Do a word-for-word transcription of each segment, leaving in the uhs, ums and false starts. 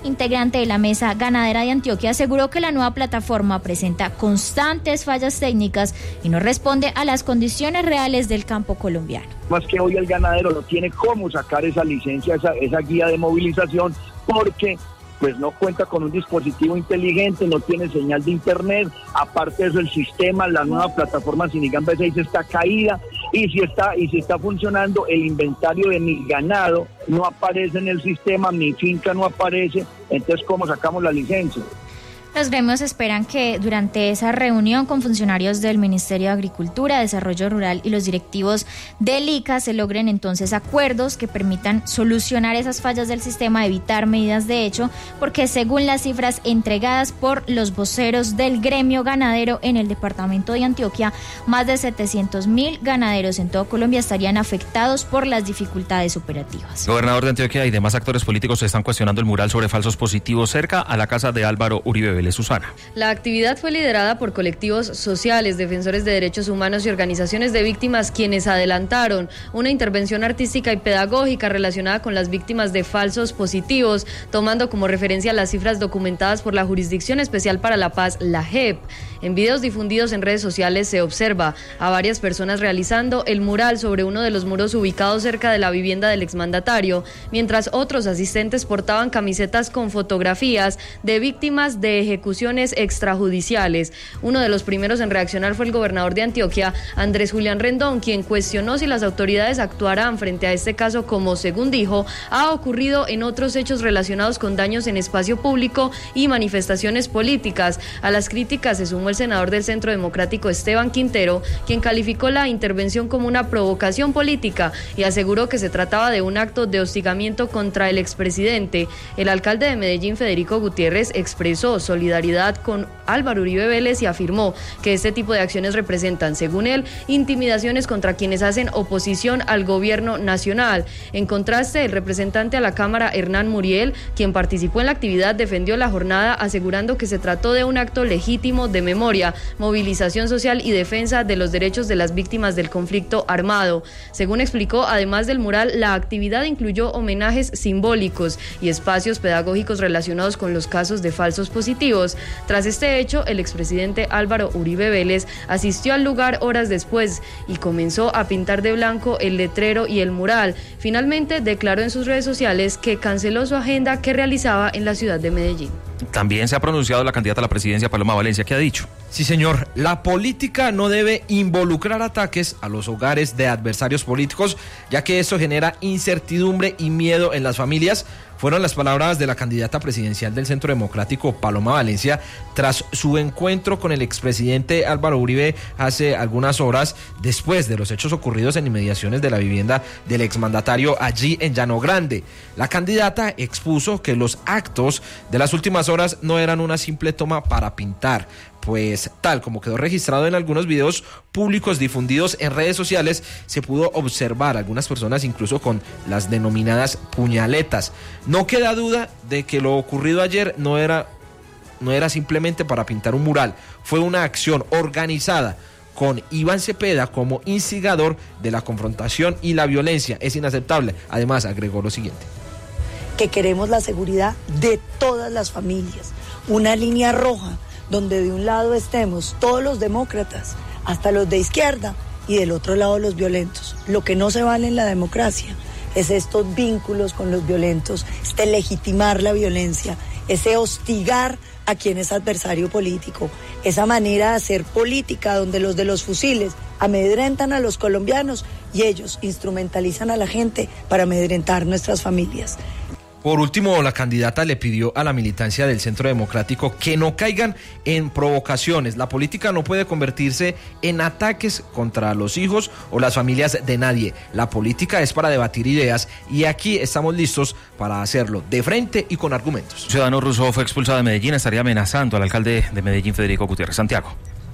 integrante de la Mesa Ganadera de Antioquia, aseguró que la nueva plataforma presenta constantes fallas técnicas y no responde a las condiciones reales del campo colombiano. Más que hoy el ganadero no tiene cómo sacar esa licencia, esa, esa guía de movilización, porque pues no cuenta con un dispositivo inteligente, no tiene señal de internet, aparte de eso el sistema, la nueva plataforma Sinigam B seis está caída, y si está, y si está funcionando, el inventario de mi ganado no aparece en el sistema, mi finca no aparece, entonces ¿cómo sacamos la licencia? Los gremios esperan que durante esa reunión con funcionarios del Ministerio de Agricultura, Desarrollo Rural y los directivos del I C A se logren entonces acuerdos que permitan solucionar esas fallas del sistema, evitar medidas de hecho, porque según las cifras entregadas por los voceros del gremio ganadero en el departamento de Antioquia, más de setecientos mil ganaderos en todo Colombia estarían afectados por las dificultades operativas. El gobernador de Antioquia y demás actores políticos están cuestionando el mural sobre falsos positivos cerca a la casa de Álvaro Uribe. Susana. La actividad fue liderada por colectivos sociales, defensores de derechos humanos y organizaciones de víctimas, quienes adelantaron una intervención artística y pedagógica relacionada con las víctimas de falsos positivos, tomando como referencia las cifras documentadas por la Jurisdicción Especial para la Paz, la J E P. En videos difundidos en redes sociales se observa a varias personas realizando el mural sobre uno de los muros ubicados cerca de la vivienda del exmandatario, mientras otros asistentes portaban camisetas con fotografías de víctimas de ejecuciones extrajudiciales. Uno de los primeros en reaccionar fue el gobernador de Antioquia, Andrés Julián Rendón, quien cuestionó si las autoridades actuarán frente a este caso como, según dijo, ha ocurrido en otros hechos relacionados con daños en espacio público y manifestaciones políticas. A las críticas se sumó el senador del Centro Democrático Esteban Quintero, quien calificó la intervención como una provocación política y aseguró que se trataba de un acto de hostigamiento contra el expresidente. El alcalde de Medellín, Federico Gutiérrez, expresó solidaridad con Álvaro Uribe Vélez y afirmó que este tipo de acciones representan, según él, intimidaciones contra quienes hacen oposición al gobierno nacional. En contraste, el representante a la Cámara, Hernán Muriel, quien participó en la actividad, defendió la jornada asegurando que se trató de un acto legítimo de memoria, movilización social y defensa de los derechos de las víctimas del conflicto armado. Según explicó, además del mural, la actividad incluyó homenajes simbólicos y espacios pedagógicos relacionados con los casos de falsos positivos. Tras este hecho, el expresidente Álvaro Uribe Vélez asistió al lugar horas después y comenzó a pintar de blanco el letrero y el mural. Finalmente, declaró en sus redes sociales que canceló su agenda que realizaba en la ciudad de Medellín. También se ha pronunciado la candidata a la presidencia, Paloma Valencia. ¿Qué ha dicho? Sí, señor. La política no debe involucrar ataques a los hogares de adversarios políticos, ya que eso genera incertidumbre y miedo en las familias. Fueron las palabras de la candidata presidencial del Centro Democrático, Paloma Valencia, tras su encuentro con el expresidente Álvaro Uribe hace algunas horas, después de los hechos ocurridos en inmediaciones de la vivienda del exmandatario allí en Llano Grande. La candidata expuso que los actos de las últimas horas no eran una simple toma para pintar, pues tal como quedó registrado en algunos videos públicos difundidos en redes sociales, se pudo observar algunas personas incluso con las denominadas puñaletas. No queda duda de que lo ocurrido ayer no era, no era simplemente para pintar un mural, fue una acción organizada con Iván Cepeda como instigador de la confrontación y la violencia. Es inaceptable. Además, agregó lo siguiente: que queremos la seguridad de todas las familias, una línea roja donde de un lado estemos todos los demócratas, hasta los de izquierda, y del otro lado los violentos. Lo que no se vale en la democracia es estos vínculos con los violentos, este legitimar la violencia, ese hostigar a quien es adversario político, esa manera de hacer política donde los de los fusiles amedrentan a los colombianos y ellos instrumentalizan a la gente para amedrentar nuestras familias. Por último, la candidata le pidió a la militancia del Centro Democrático que no caigan en provocaciones. La política no puede convertirse en ataques contra los hijos o las familias de nadie. La política es para debatir ideas y aquí estamos listos para hacerlo de frente y con argumentos. Ciudadano ruso fue expulsado de Medellín, estaría amenazando al alcalde de Medellín, Federico Gutiérrez. Santiago.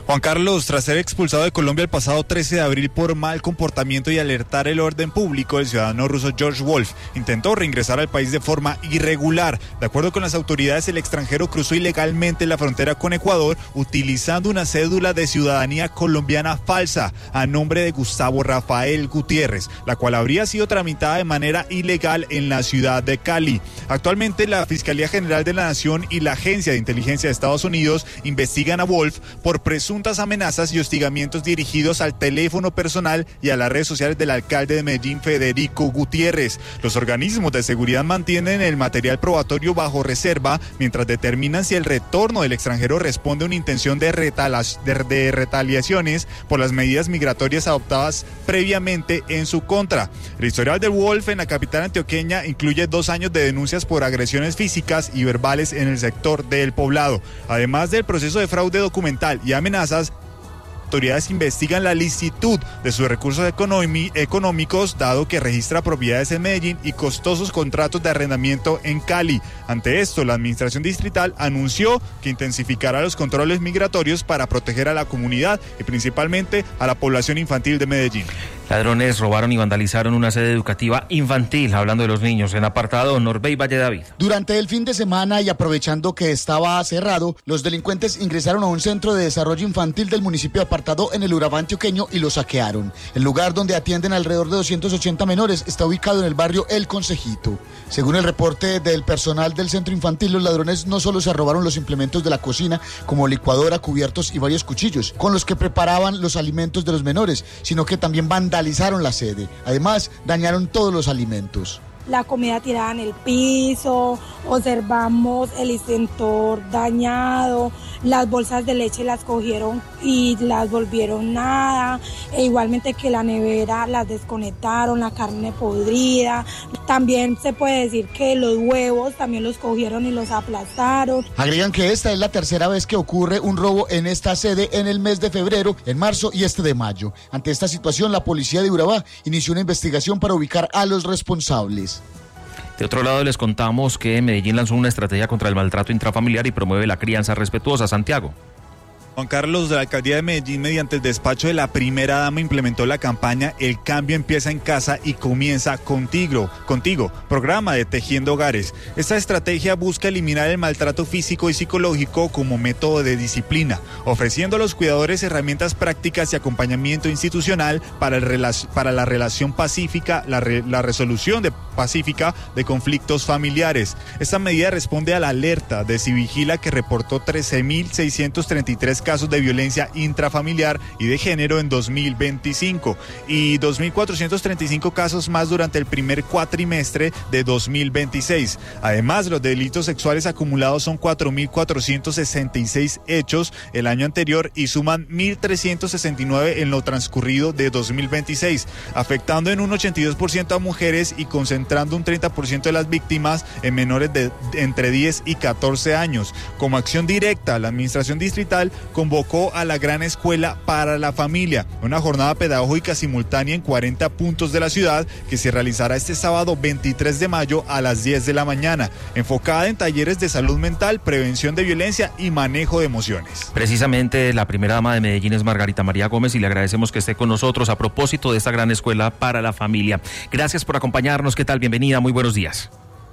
Juan Carlos, tras ser expulsado de Colombia el pasado trece de abril por mal comportamiento y alertar el orden público, el ciudadano ruso George Wolf intentó reingresar al país de forma irregular. De acuerdo con las autoridades, el extranjero cruzó ilegalmente la frontera con Ecuador utilizando una cédula de ciudadanía colombiana falsa a nombre de Gustavo Rafael Gutiérrez, la cual habría sido tramitada de manera ilegal en la ciudad de Cali. Actualmente, la Fiscalía General de la Nación y la Agencia de Inteligencia de Estados Unidos investigan a Wolf por presunto amenazas y hostigamientos dirigidos al teléfono personal y a las redes sociales del alcalde de Medellín, Federico Gutiérrez. Los organismos de seguridad mantienen el material probatorio bajo reserva mientras determinan si el retorno del extranjero responde a una intención de, retala- de, de retaliaciones por las medidas migratorias adoptadas previamente en su contra. El historial del Wolf en la capital antioqueña incluye dos años de denuncias por agresiones físicas y verbales en el sector del Poblado. Además del proceso de fraude documental y amenazas, autoridades investigan la licitud de sus recursos economi- económicos, dado que registra propiedades en Medellín y costosos contratos de arrendamiento en Cali. Ante esto, la administración distrital anunció que intensificará los controles migratorios para proteger a la comunidad y principalmente a la población infantil de Medellín. Ladrones robaron y vandalizaron una sede educativa infantil, hablando de los niños, en apartado Norbey Valle David. Durante el fin de semana y aprovechando que estaba cerrado, los delincuentes ingresaron a un centro de desarrollo infantil del municipio de Apartado en el Urabá antioqueño y lo saquearon. El lugar donde atienden alrededor de doscientos ochenta menores está ubicado en el barrio El Consejito. Según el reporte del personal del centro infantil, los ladrones no solo se robaron los implementos de la cocina, como licuadora, cubiertos y varios cuchillos, con los que preparaban los alimentos de los menores, sino que también vandalizaron la sede. Además, dañaron todos los alimentos. La comida tirada en el piso, observamos el extintor dañado, las bolsas de leche las cogieron y las volvieron nada, e igualmente que la nevera las desconectaron, la carne podrida. También se puede decir que los huevos también los cogieron y los aplastaron. Agregan que esta es la tercera vez que ocurre un robo en esta sede en el mes de febrero, en marzo y este de mayo. Ante esta situación, la policía de Urabá inició una investigación para ubicar a los responsables. De otro lado, les contamos que Medellín lanzó una estrategia contra el maltrato intrafamiliar y promueve la crianza respetuosa. Santiago. Juan Carlos, de la alcaldía de Medellín, mediante el despacho de la primera dama, implementó la campaña El cambio empieza en casa y comienza contigo, contigo, programa de Tejiendo Hogares. Esta estrategia busca eliminar el maltrato físico y psicológico como método de disciplina, ofreciendo a los cuidadores herramientas prácticas y acompañamiento institucional para, el relac- para la relación pacífica, la, re- la resolución de pacífica de conflictos familiares. Esta medida responde a la alerta de Civigila, que reportó trece mil seiscientos treinta y tres casos de violencia intrafamiliar y de género en dos mil veinticinco y dos mil cuatrocientos treinta y cinco casos más durante el primer cuatrimestre de dos mil veintiséis. Además, los delitos sexuales acumulados son cuatro mil cuatrocientos sesenta y seis hechos el año anterior y suman mil trescientos sesenta y nueve en lo transcurrido de dos mil veintiséis, afectando en un ochenta y dos por ciento a mujeres y concentrando un treinta por ciento de las víctimas en menores de entre diez y catorce años. Como acción directa, la administración distrital convocó a la Gran Escuela para la Familia, una jornada pedagógica simultánea en cuarenta puntos de la ciudad que se realizará este sábado veintitrés de mayo a las diez de la mañana, enfocada en talleres de salud mental, prevención de violencia y manejo de emociones. Precisamente la primera dama de Medellín es Margarita María Gómez y le agradecemos que esté con nosotros a propósito de esta Gran Escuela para la Familia. Gracias por acompañarnos. ¿Qué tal? Bienvenida. Muy buenos días.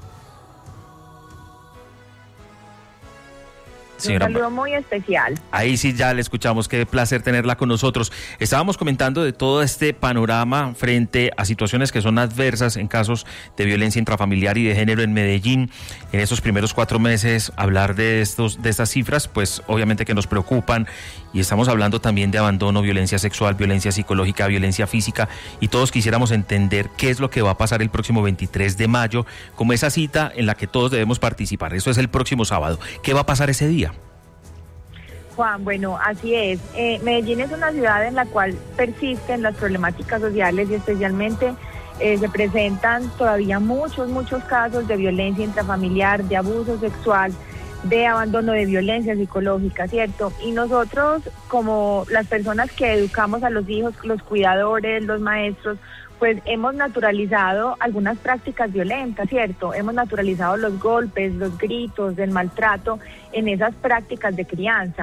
Señora, un saludo muy especial. Ahí sí ya le escuchamos, qué placer tenerla con nosotros. Estábamos comentando de todo este panorama frente a situaciones que son adversas en casos de violencia intrafamiliar y de género en Medellín. En estos primeros cuatro meses, hablar de estos, de estas cifras, pues obviamente que nos preocupan, y estamos hablando también de abandono, violencia sexual, violencia psicológica, violencia física, y todos quisiéramos entender qué es lo que va a pasar el próximo veintitrés de mayo, como esa cita en la que todos debemos participar. Eso es el próximo sábado. ¿Qué va a pasar ese día? Juan, bueno, así es. Eh, Medellín es una ciudad en la cual persisten las problemáticas sociales y especialmente eh, se presentan todavía muchos, muchos casos de violencia intrafamiliar, de abuso sexual, de abandono, de violencia psicológica, ¿cierto? Y nosotros, como las personas que educamos a los hijos, los cuidadores, los maestros, pues hemos naturalizado algunas prácticas violentas, ¿cierto? Hemos naturalizado los golpes, los gritos, el maltrato en esas prácticas de crianza.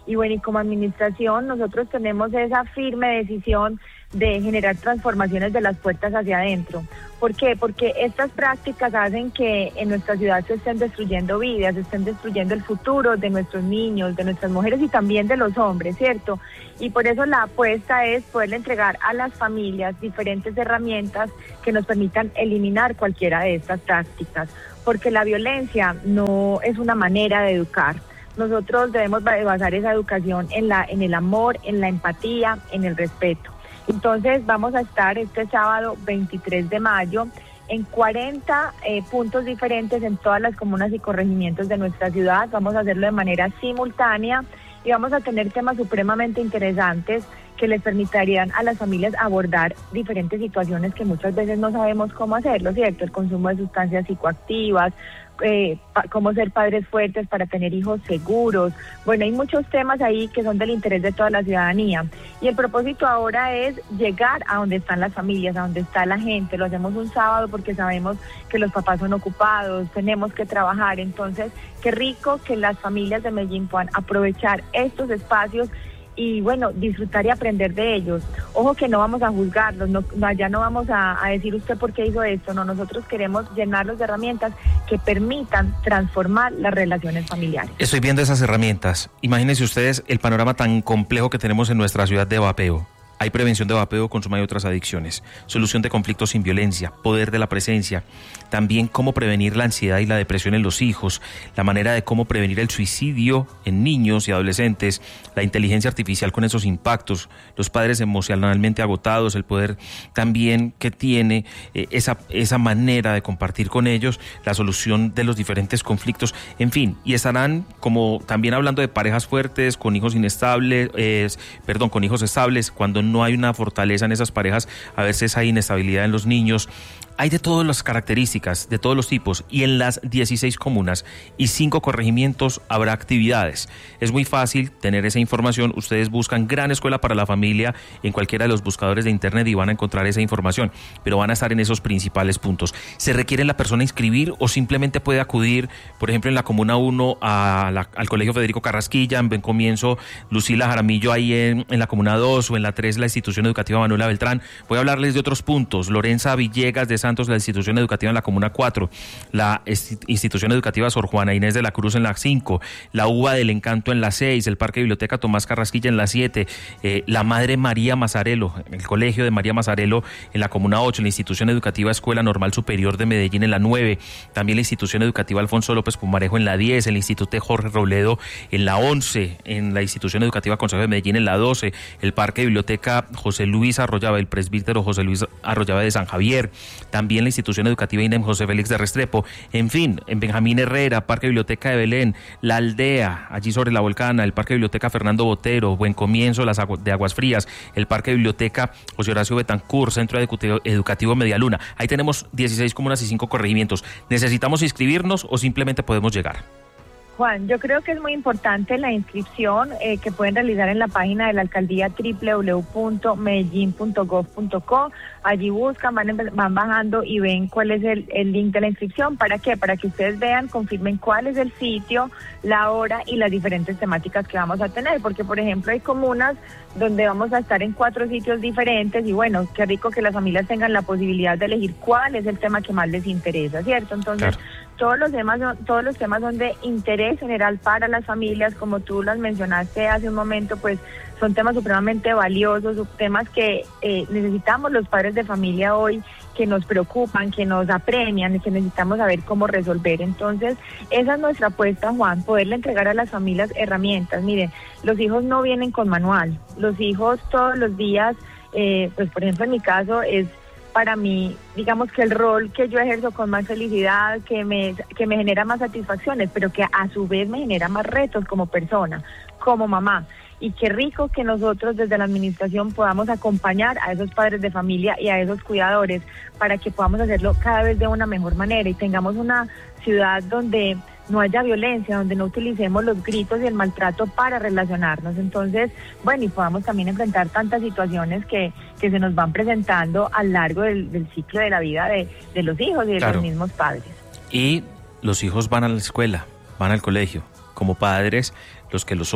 Y bueno, y como administración nosotros tenemos esa firme decisión de generar transformaciones de las puertas hacia adentro. ¿Por qué? Porque estas prácticas hacen que en nuestra ciudad se estén destruyendo vidas, se estén destruyendo el futuro de nuestros niños, de nuestras mujeres y también de los hombres, ¿cierto? Y por eso la apuesta es poderle entregar a las familias diferentes herramientas que nos permitan eliminar cualquiera de estas prácticas, porque la violencia no es una manera de educar. Nosotros debemos basar esa educación en la, en el amor, en la empatía, en el respeto. Entonces vamos a estar este sábado veintitrés de mayo en cuarenta eh, puntos diferentes en todas las comunas y corregimientos de nuestra ciudad. Vamos a hacerlo de manera simultánea y vamos a tener temas supremamente interesantes que les permitirían a las familias abordar diferentes situaciones que muchas veces no sabemos cómo hacerlo, ¿cierto? El consumo de sustancias psicoactivas, eh, pa- cómo ser padres fuertes para tener hijos seguros. Bueno, hay muchos temas ahí que son del interés de toda la ciudadanía. Y el propósito ahora es llegar a donde están las familias, a donde está la gente. Lo hacemos un sábado porque sabemos que los papás son ocupados, tenemos que trabajar. Entonces, qué rico que las familias de Medellín puedan aprovechar estos espacios y bueno, disfrutar y aprender de ellos. Ojo que no vamos a juzgarlos, no, no, allá no vamos a, a decir usted por qué hizo esto, no, nosotros queremos llenarlos de herramientas que permitan transformar las relaciones familiares. Estoy viendo esas herramientas. Imagínense ustedes el panorama tan complejo que tenemos en nuestra ciudad de vapeo. Hay prevención de vapeo, consumo y otras adicciones, solución de conflictos sin violencia, poder de la presencia, también cómo prevenir la ansiedad y la depresión en los hijos, la manera de cómo prevenir el suicidio en niños y adolescentes, la inteligencia artificial con esos impactos, los padres emocionalmente agotados, el poder también que tiene eh, esa, esa manera de compartir con ellos, la solución de los diferentes conflictos, en fin, y estarán como también hablando de parejas fuertes, con hijos inestables, eh, perdón, con hijos estables, cuando no hay una fortaleza en esas parejas, a veces hay inestabilidad en los niños. Hay de todas las características, de todos los tipos, y en las dieciséis comunas y cinco corregimientos habrá actividades. Es muy fácil tener esa información. Ustedes buscan Gran Escuela para la Familia en cualquiera de los buscadores de internet y van a encontrar esa información, pero van a estar en esos principales puntos. ¿Se requiere la persona inscribir o simplemente puede acudir, por ejemplo, en la Comuna uno a la, al Colegio Federico Carrasquilla, en Buen Comienzo, Lucila Jaramillo, ahí en, en la Comuna dos, o en la tres, la Institución Educativa Manuela Beltrán? Voy a hablarles de otros puntos. Lorenza Villegas de Santos, la institución educativa en la Comuna cuatro, la institución educativa Sor Juana Inés de la Cruz en la cinco, la U B A del Encanto en la seis, el Parque Biblioteca Tomás Carrasquilla en la siete, eh, la Madre María Mazarelo, el Colegio de María Mazarelo en la Comuna ocho, la institución educativa Escuela Normal Superior de Medellín en la nueve, también la institución educativa Alfonso López Pumarejo en la diez, el Instituto Jorge Robledo en la once, en la institución educativa Consejo de Medellín en la doce, el Parque Biblioteca José Luis Arroyave, el presbítero José Luis Arroyave de San Javier, también la institución educativa INEM José Félix de Restrepo, en fin, en Benjamín Herrera, Parque Biblioteca de Belén, La Aldea, allí sobre la Volcana, el Parque Biblioteca Fernando Botero, Buen Comienzo, las agu- de Aguas Frías, el Parque Biblioteca José Horacio Betancur, Centro Educativo, Educativo Medialuna. Ahí tenemos dieciséis comunas y cinco corregimientos. ¿Necesitamos inscribirnos o simplemente podemos llegar? Juan, yo creo que es muy importante la inscripción eh, que pueden realizar en la página de la alcaldía doble u doble u doble u punto medellín punto gov punto co. Allí buscan, van, van bajando y ven cuál es el, el link de la inscripción. ¿Para qué? Para que ustedes vean, confirmen cuál es el sitio, la hora y las diferentes temáticas que vamos a tener. Porque, por ejemplo, hay comunas donde vamos a estar en cuatro sitios diferentes y bueno, qué rico que las familias tengan la posibilidad de elegir cuál es el tema que más les interesa, ¿cierto? Entonces, claro. Todos los temas son, todos los temas son de interés general para las familias, como tú las mencionaste hace un momento, pues son temas supremamente valiosos, temas que eh, necesitamos los padres de familia hoy, que nos preocupan, que nos apremian, que necesitamos saber cómo resolver. Entonces, esa es nuestra apuesta, Juan, poderle entregar a las familias herramientas. Miren, los hijos no vienen con manual, los hijos todos los días, eh, pues por ejemplo en mi caso es para mí, digamos que el rol que yo ejerzo con más felicidad, que me, que me genera más satisfacciones, pero que a su vez me genera más retos como persona, como mamá. Y qué rico que nosotros desde la administración podamos acompañar a esos padres de familia y a esos cuidadores para que podamos hacerlo cada vez de una mejor manera y tengamos una ciudad donde no haya violencia, donde no utilicemos los gritos y el maltrato para relacionarnos. Entonces, bueno, y podamos también enfrentar tantas situaciones que, que se nos van presentando a lo largo del, del ciclo de la vida de, de los hijos y de claro. los mismos padres. Y los hijos van a la escuela, van al colegio. Como padres, los que lo son,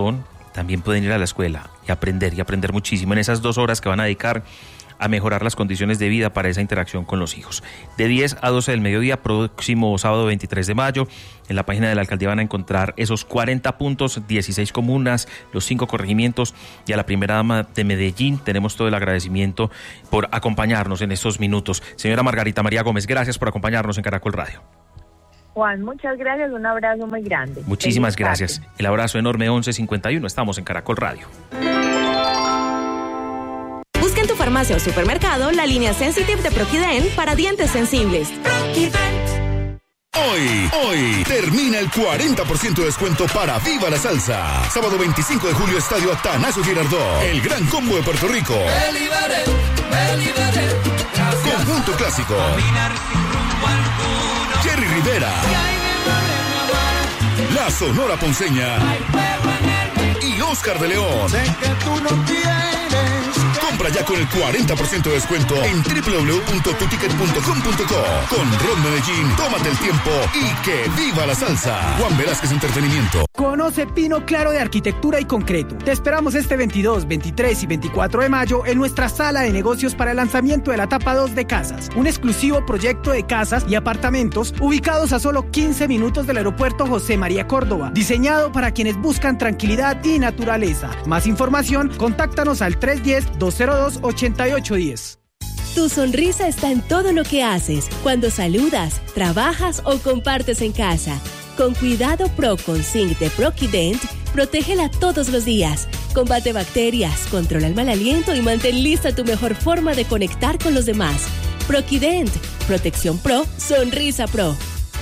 también pueden ir a la escuela y aprender, y aprender muchísimo en esas dos horas que van a dedicar a mejorar las condiciones de vida para esa interacción con los hijos. De diez a doce del mediodía, próximo sábado veintitrés de mayo, en la página de la alcaldía van a encontrar esos cuarenta puntos, dieciséis comunas, los cinco corregimientos, y a la primera dama de Medellín tenemos todo el agradecimiento por acompañarnos en estos minutos. Señora Margarita María Gómez, gracias por acompañarnos en Caracol Radio. Juan, muchas gracias, un abrazo muy grande. Muchísimas Feliz gracias. tarde. El abrazo enorme, once cincuenta y uno, estamos en Caracol Radio. Busca en tu farmacia o supermercado la línea Sensitive de Proquident para dientes sensibles. Hoy, hoy, termina el cuarenta por ciento de descuento para Viva la Salsa. Sábado veinticinco de julio, Estadio Atanasio Girardot. El gran combo de Puerto Rico. Me liberé, me liberé, Conjunto Clásico. Jerry Rivera. La Sonora Ponceña. Y Oscar de León. Sé que tú no quieres. Compra ya con el cuarenta por ciento de descuento en doble u doble u doble u punto tu ticket punto com punto co. Con Ron Medellín, tómate el tiempo y que viva la salsa. Juan Velázquez Entretenimiento. Conoce Pino Claro de Arquitectura y Concreto. Te esperamos este veintidós, veintitrés y veinticuatro de mayo en nuestra sala de negocios para el lanzamiento de la etapa dos de Casas, un exclusivo proyecto de casas y apartamentos ubicados a solo quince minutos del aeropuerto José María Córdoba, diseñado para quienes buscan tranquilidad y naturaleza. Más información, contáctanos al tres uno cero, dos cero dos, ocho ocho uno cero. Tu sonrisa está en todo lo que haces, cuando saludas, trabajas o compartes en casa. Con Cuidado Pro con Zinc de Proquident, protégela todos los días. Combate bacterias, controla el mal aliento y mantén lista tu mejor forma de conectar con los demás. Proquident, protección pro, sonrisa pro.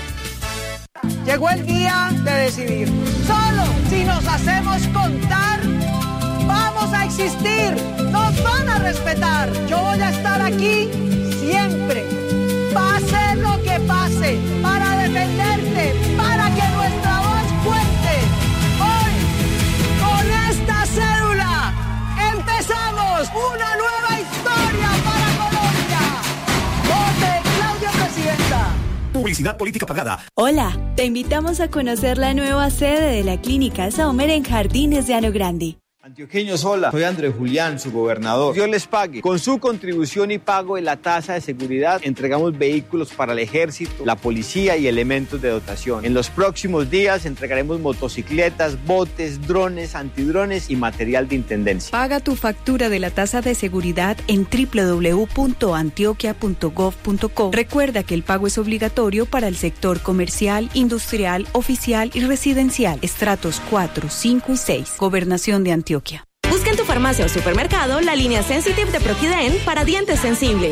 Llegó el día de decidir. Solo si nos hacemos contar, vamos a existir, nos van a respetar. Yo voy a estar aquí siempre, pase lo que pase, para defenderte, para que nuestra voz cuente. Hoy, con esta cédula, empezamos una nueva historia para Colombia. Vote Claudia Presidenta. Publicidad política pagada. Hola, te invitamos a conocer la nueva sede de la Clínica Saumer en Jardines de Ano Grande. Antioqueños, hola, soy Andrés Julián, su gobernador. Dios les pague. Con su contribución y pago de la tasa de seguridad, entregamos vehículos para el ejército, la policía y elementos de dotación. En los próximos días entregaremos motocicletas, botes, drones, antidrones y material de intendencia. Paga tu factura de la tasa de seguridad en doble u doble u doble u punto antioquia punto gov punto co. Recuerda que el pago es obligatorio para el sector comercial, industrial, oficial y residencial. Estratos cuatro, cinco y seis. Gobernación de Antioquia. Busca en tu farmacia o supermercado la línea Sensitive de Proquident para dientes sensibles.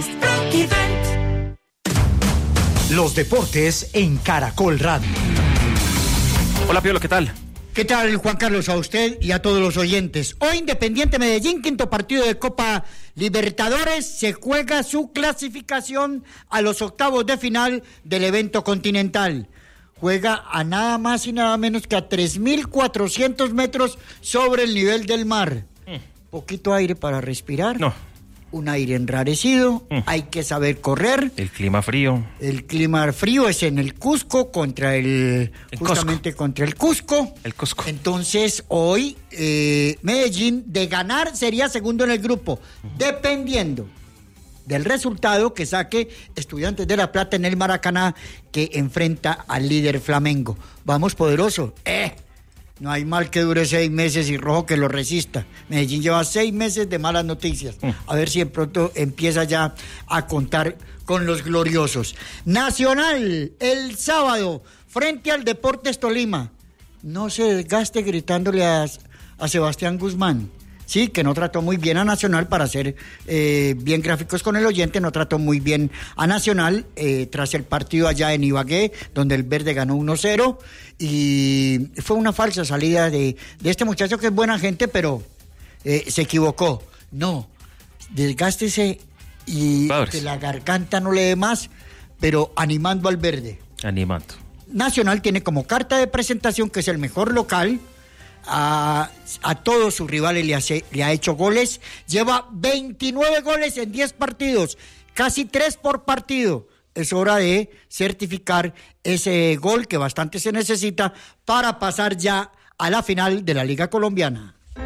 Los deportes en Caracol Radio. Hola, Piolo, ¿qué tal? ¿Qué tal, Juan Carlos? A usted y a todos los oyentes. Hoy Independiente Medellín, quinto partido de Copa Libertadores, se juega su clasificación a los octavos de final del evento continental. Juega a nada más y nada menos que a tres mil cuatrocientos metros sobre el nivel del mar. Mm. Poquito aire para respirar. No. Un aire enrarecido. Mm. Hay que saber correr. El clima frío. El clima frío es en el Cusco contra el... el justamente Cusco. contra el Cusco. El Cusco. Entonces, hoy, eh, Medellín, de ganar, sería segundo en el grupo. Uh-huh. Dependiendo del resultado que saque Estudiantes de La Plata en el Maracaná, que enfrenta al líder Flamengo. Vamos, poderoso. Eh, no hay mal que dure seis meses y rojo que lo resista. Medellín lleva seis meses de malas noticias. A ver si de pronto empieza ya a contar con los gloriosos. Nacional, el sábado, frente al Deportes Tolima. No se desgaste gritándole a, a Sebastián Guzmán. Sí, que no trató muy bien a Nacional, para ser eh, bien gráficos con el oyente, no trató muy bien a Nacional eh, tras el partido allá en Ibagué, donde el verde ganó uno cero, y fue una falsa salida de, de este muchacho que es buena gente, pero eh, se equivocó. No, desgástese y Padres. Que la garganta no le dé más, pero animando al verde. Animando. Nacional tiene como carta de presentación que es el mejor local. A, a todos sus rivales le, hace, le ha hecho goles, lleva veintinueve goles en diez partidos, casi tres por partido. Es hora de certificar ese gol que bastante se necesita para pasar ya a la final de la Liga Colombiana.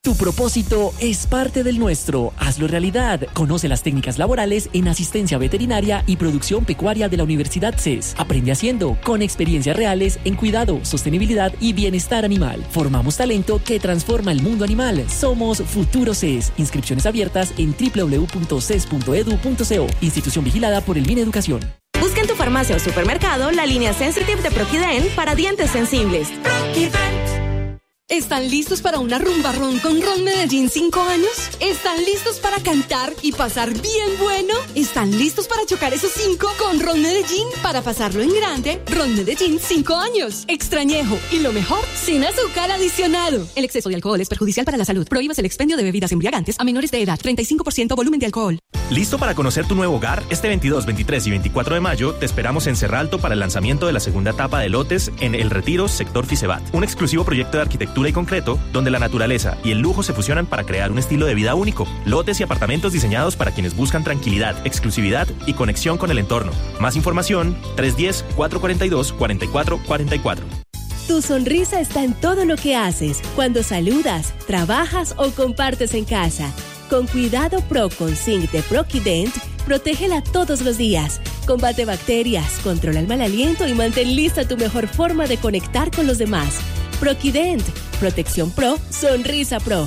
Tu propósito es parte del nuestro. Hazlo realidad. Conoce las técnicas laborales en asistencia veterinaria y producción pecuaria de la Universidad C E S. Aprende haciendo, con experiencias reales en cuidado, sostenibilidad y bienestar animal. Formamos talento que transforma el mundo animal. Somos Futuro C E S. Inscripciones abiertas en doble u doble u doble u punto c e s punto e d u punto c o. Institución vigilada por el Mineducación. Busca en tu farmacia o supermercado la línea Sensitive de Proquident para dientes sensibles. ¿Están listos para una rumba ron con Ron Medellín cinco años? ¿Están listos para cantar y pasar bien bueno? ¿Están listos para chocar esos cinco con Ron Medellín para pasarlo en grande? Ron Medellín cinco años. Extrañejo y lo mejor, sin azúcar adicionado. El exceso de alcohol es perjudicial para la salud. Prohíbas el expendio de bebidas embriagantes a menores de edad. treinta y cinco por ciento volumen de alcohol. ¿Listo para conocer tu nuevo hogar? Este veintidós, veintitrés y veinticuatro de mayo te esperamos en Cerralto para el lanzamiento de la segunda etapa de lotes en El Retiro, sector Fisebat. Un exclusivo proyecto de arquitectura y concreto donde la naturaleza y el lujo se fusionan para crear un estilo de vida único. Lotes y apartamentos diseñados para quienes buscan tranquilidad, exclusividad y conexión con el entorno. Más información, tres uno cero, cuatro cuatro dos, cuatro cuatro cuatro cuatro. Tu sonrisa está en todo lo que haces, cuando saludas, trabajas o compartes en casa. Con Cuidado Pro con Zinc de Proquident, protégela todos los días. Combate bacterias, controla el mal aliento y mantén lista tu mejor forma de conectar con los demás. Proquident, Protección Pro, Sonrisa Pro.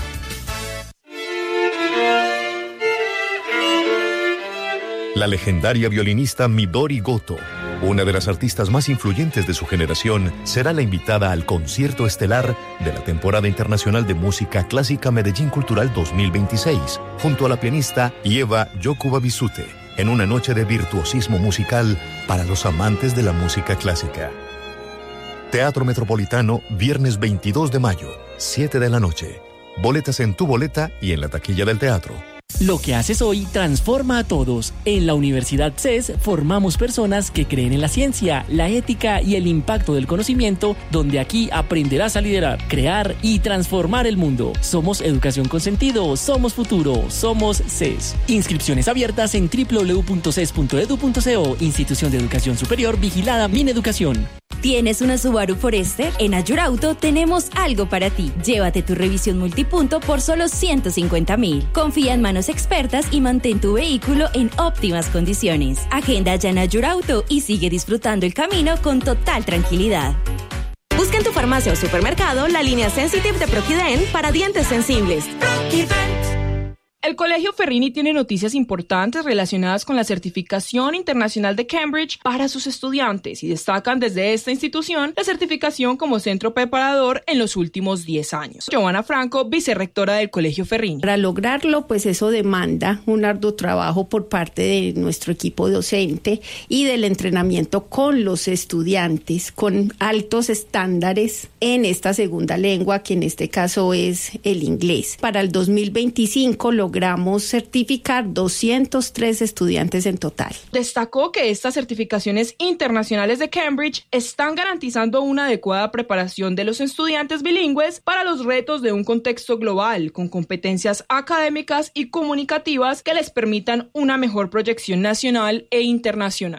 La legendaria violinista Midori Goto, una de las artistas más influyentes de su generación, será la invitada al concierto estelar de la temporada internacional de música clásica Medellín Cultural dos mil veintiséis, junto a la pianista Ieva Yokubabisute, en una noche de virtuosismo musical para los amantes de la música clásica. Teatro Metropolitano, viernes veintidós de mayo, siete de la noche. Boletas en tu boleta y en la taquilla del teatro. Lo que haces hoy transforma a todos. En la Universidad C E S formamos personas que creen en la ciencia, la ética y el impacto del conocimiento, donde aquí aprenderás a liderar, crear y transformar el mundo. Somos educación con sentido, somos futuro, somos C E S. Inscripciones abiertas en doble u doble u doble u punto c e s punto e d u punto c o. Institución de Educación Superior vigilada Mineducación. ¿Tienes una Subaru Forester? En Ayurauto tenemos algo para ti. Llévate tu revisión multipunto por solo ciento cincuenta mil. Confía en manos expertas y mantén tu vehículo en óptimas condiciones. Agenda ya en Ayurauto y sigue disfrutando el camino con total tranquilidad. Busca en tu farmacia o supermercado la línea Sensitive de Proquident para dientes sensibles. El Colegio Ferrini tiene noticias importantes relacionadas con la certificación internacional de Cambridge para sus estudiantes y destacan desde esta institución la certificación como centro preparador en los últimos diez años. Giovanna Franco, vicerrectora del Colegio Ferrini. Para lograrlo, pues eso demanda un arduo trabajo por parte de nuestro equipo docente y del entrenamiento con los estudiantes, con altos estándares en esta segunda lengua, que en este caso es el inglés. Para el dos mil veinticinco logramos logramos certificar doscientos tres estudiantes en total. Destacó que estas certificaciones internacionales de Cambridge están garantizando una adecuada preparación de los estudiantes bilingües para los retos de un contexto global, con competencias académicas y comunicativas que les permitan una mejor proyección nacional e internacional.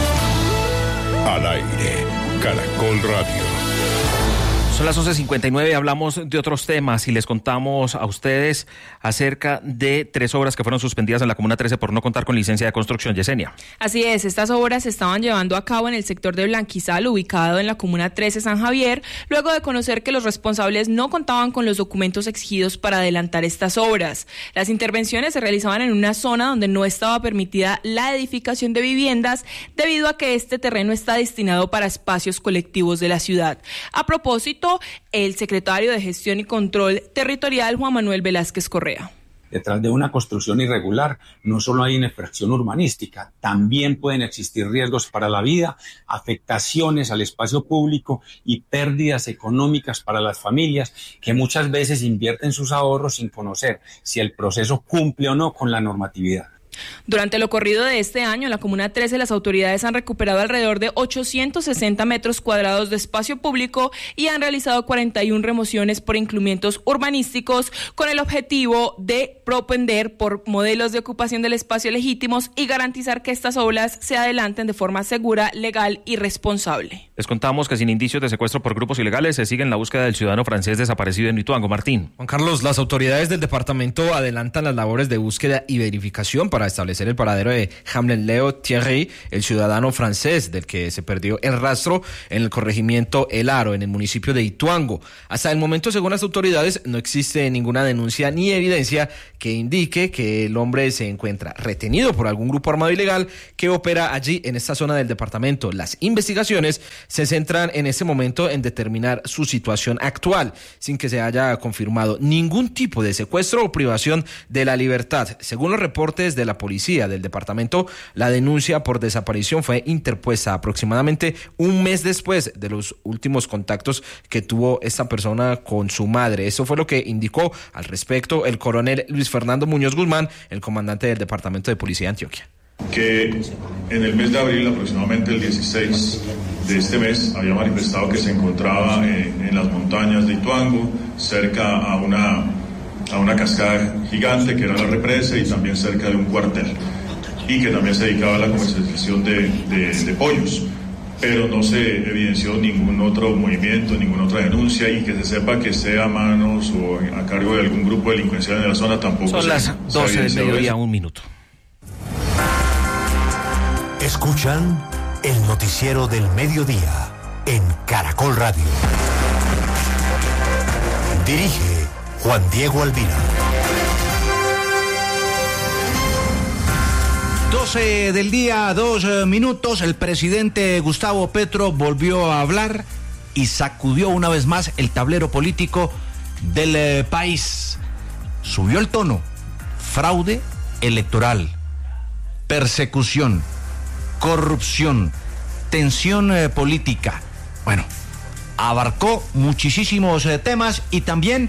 Al aire, Caracol Radio. Son las once cincuenta y nueve, hablamos de otros temas y les contamos a ustedes acerca de tres obras que fueron suspendidas en la Comuna trece por no contar con licencia de construcción. Yesenia. Así es, estas obras se estaban llevando a cabo en el sector de Blanquizal, ubicado en la Comuna trece San Javier, luego de conocer que los responsables no contaban con los documentos exigidos para adelantar estas obras. Las intervenciones se realizaban en una zona donde no estaba permitida la edificación de viviendas debido a que este terreno está destinado para espacios colectivos de la ciudad. A propósito, el secretario de Gestión y Control Territorial, Juan Manuel Velázquez Correa. Detrás de una construcción irregular no solo hay infracción urbanística, también pueden existir riesgos para la vida, afectaciones al espacio público y pérdidas económicas para las familias que muchas veces invierten sus ahorros sin conocer si el proceso cumple o no con la normatividad. Durante lo corrido de este año, en la Comuna trece, las autoridades han recuperado alrededor de ochocientos sesenta metros cuadrados de espacio público y han realizado cuarenta y una remociones por incumplimientos urbanísticos con el objetivo de propender por modelos de ocupación del espacio legítimos y garantizar que estas obras se adelanten de forma segura, legal y responsable. Les contamos que sin indicios de secuestro por grupos ilegales se sigue en la búsqueda del ciudadano francés desaparecido en Ituango. Martín. Juan Carlos, las autoridades del departamento adelantan las labores de búsqueda y verificación para establecer el paradero de Hamlen Leo Thierry, el ciudadano francés del que se perdió el rastro en el corregimiento El Aro, en el municipio de Ituango. Hasta el momento, según las autoridades, no existe ninguna denuncia ni evidencia que indique que el hombre se encuentra retenido por algún grupo armado ilegal que opera allí en esta zona del departamento. Las investigaciones se centran en este momento en determinar su situación actual, sin que se haya confirmado ningún tipo de secuestro o privación de la libertad. Según los reportes de la policía del departamento, la denuncia por desaparición fue interpuesta aproximadamente un mes después de los últimos contactos que tuvo esta persona con su madre. Eso fue lo que indicó al respecto el coronel Luis Fernando Muñoz Guzmán, el comandante del Departamento de Policía de Antioquia. Que en el mes de abril, aproximadamente el dieciséis de este mes, había manifestado que se encontraba eh, en las montañas de Ituango, cerca a una, a una cascada gigante que era la represa y también cerca de un cuartel, y que también se dedicaba a la comercialización de, de, de pollos, pero no se evidenció ningún otro movimiento, ninguna otra denuncia, y que se sepa que esté a manos o a cargo de algún grupo delincuencial en la zona tampoco. Son se, las doce del mediodía, un minuto. Escuchan el noticiero del mediodía en Caracol Radio. Dirige Juan Diego Alvira. doce del día, dos minutos. El presidente Gustavo Petro volvió a hablar y sacudió una vez más el tablero político del eh, país. Subió el tono. Fraude electoral, persecución, corrupción, tensión eh, política. Bueno, abarcó muchísimos eh, temas, y también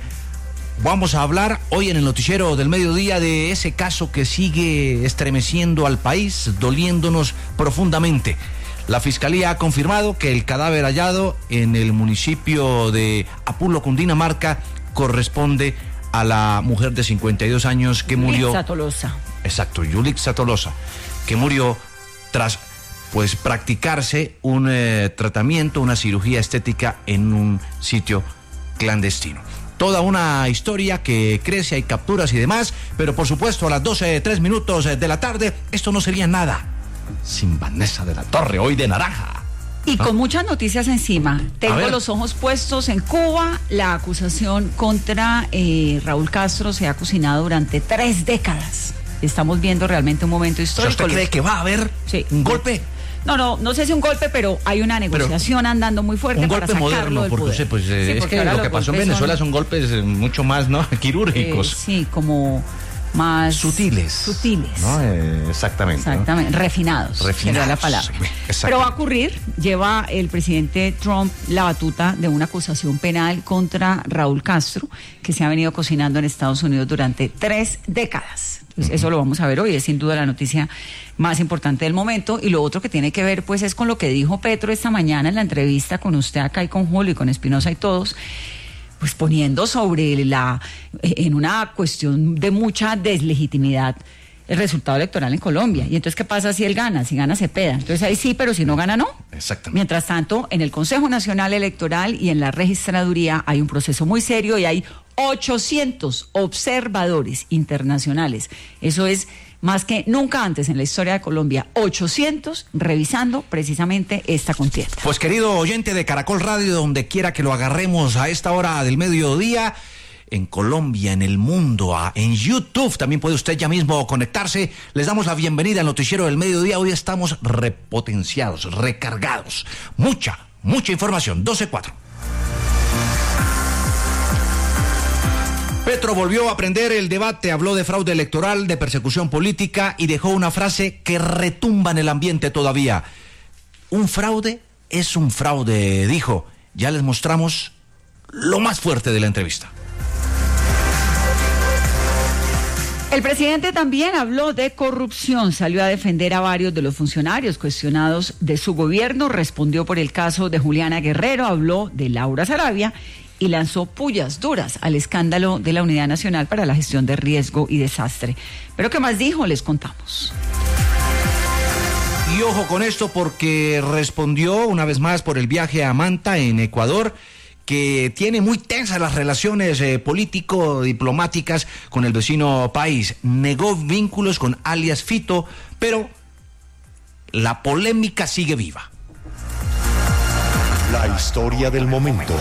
vamos a hablar hoy en el noticiero del mediodía de ese caso que sigue estremeciendo al país, doliéndonos profundamente. La Fiscalía ha confirmado que el cadáver hallado en el municipio de Apulo, Cundinamarca, corresponde a la mujer de cincuenta y dos años que murió. Yulixa Tolosa. Exacto, Yulixa Tolosa, que murió tras pues practicarse un eh, tratamiento, una cirugía estética en un sitio clandestino. Toda una historia que crece, hay capturas y demás, pero por supuesto a las doce, tres minutos de la tarde, esto no sería nada sin Vanessa de la Torre, hoy de naranja. Y ¿no? Con muchas noticias encima. Tengo los ojos puestos en Cuba. La acusación contra eh, Raúl Castro se ha cocinado durante tres décadas. Estamos viendo realmente un momento histórico. O sea, ¿usted cree que va a haber sí. un golpe? No, no, no sé si un golpe, pero hay una negociación pero andando muy fuerte para sacarlo moderno, del porque, poder. Pues, eh, sí, es que lo que pasó en Venezuela son, son golpes eh, mucho más, ¿no? quirúrgicos. Eh, sí, como más sutiles. Sutiles. ¿No? Eh, exactamente. Exactamente, ¿no? refinados. Refinados. La palabra. Pero va a ocurrir, lleva el presidente Trump la batuta de una acusación penal contra Raúl Castro, que se ha venido cocinando en Estados Unidos durante tres décadas. Entonces, uh-huh. Eso lo vamos a ver hoy, es sin duda la noticia más importante del momento. Y lo otro que tiene que ver, pues, es con lo que dijo Petro esta mañana en la entrevista con usted acá y con Julio y con Espinosa y todos, pues poniendo sobre la, en una cuestión de mucha deslegitimidad, el resultado electoral en Colombia. Y entonces, ¿qué pasa si él gana? Si gana, Cepeda. Entonces ahí sí, pero si no gana, no. Exactamente. Mientras tanto, en el Consejo Nacional Electoral y en la registraduría hay un proceso muy serio y hay ochocientos observadores internacionales. Eso es más que nunca antes en la historia de Colombia, ochocientos revisando precisamente esta contienda. Pues querido oyente de Caracol Radio, donde quiera que lo agarremos a esta hora del mediodía, en Colombia, en el mundo, a, en YouTube, también puede usted ya mismo conectarse. Les damos la bienvenida al noticiero del mediodía. Hoy estamos repotenciados, recargados. Mucha, mucha información. doce cuatro. Petro volvió a prender el debate, habló de fraude electoral, de persecución política y dejó una frase que retumba en el ambiente todavía. Un fraude es un fraude, dijo. Ya les mostramos lo más fuerte de la entrevista. El presidente también habló de corrupción, salió a defender a varios de los funcionarios cuestionados de su gobierno, respondió por el caso de Juliana Guerrero, habló de Laura Sarabia y lanzó pullas duras al escándalo de la Unidad Nacional para la Gestión de Riesgo y Desastre. Pero ¿qué más dijo? Les contamos. Y ojo con esto porque respondió una vez más por el viaje a Manta en Ecuador, que tiene muy tensas las relaciones eh, político-diplomáticas con el vecino país. Negó vínculos con alias Fito, pero la polémica sigue viva. La historia del momento.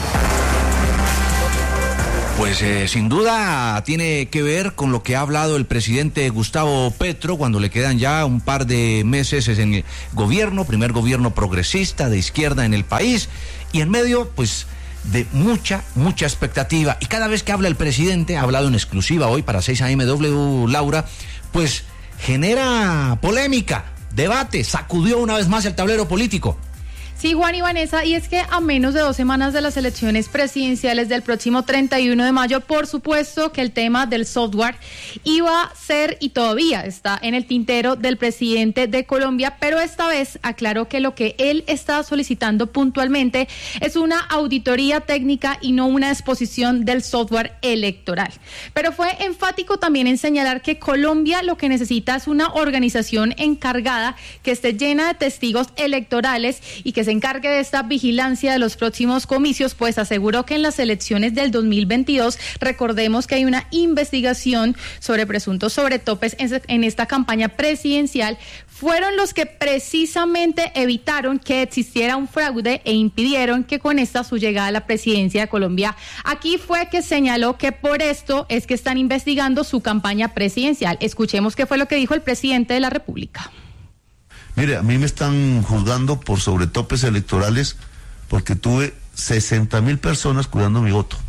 Pues eh, sin duda tiene que ver con lo que ha hablado el presidente Gustavo Petro cuando le quedan ya un par de meses en el gobierno, primer gobierno progresista de izquierda en el país, y en medio, pues, de mucha, mucha expectativa. Y cada vez que habla el presidente, ha hablado en exclusiva hoy para seis A M W, Laura, pues genera polémica, debate, sacudió una vez más el tablero político. Sí, Juan y Vanessa, y es que a menos de dos semanas de las elecciones presidenciales del próximo treinta y uno de mayo, por supuesto que el tema del software iba a ser y todavía está en el tintero del presidente de Colombia, pero esta vez aclaró que lo que él está solicitando puntualmente es una auditoría técnica y no una exposición del software electoral. Pero fue enfático también en señalar que Colombia lo que necesita es una organización encargada que esté llena de testigos electorales y que se encargue de esta vigilancia de los próximos comicios, pues aseguró que en las elecciones del dos mil veintidós, recordemos que hay una investigación sobre presuntos sobretopes en, en esta campaña presidencial, fueron los que precisamente evitaron que existiera un fraude e impidieron que con esta su llegada a la presidencia de Colombia. Aquí fue que señaló que por esto es que están investigando su campaña presidencial. Escuchemos qué fue lo que dijo el presidente de la República. Mire, a mí me están juzgando por sobretopes electorales porque tuve sesenta mil personas cuidando mi voto.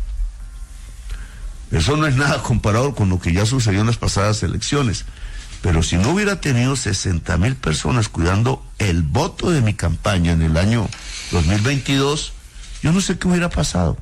Eso no es nada comparado con lo que ya sucedió en las pasadas elecciones. Pero si no hubiera tenido sesenta mil personas cuidando el voto de mi campaña en el año dos mil veintidós, yo no sé qué hubiera pasado.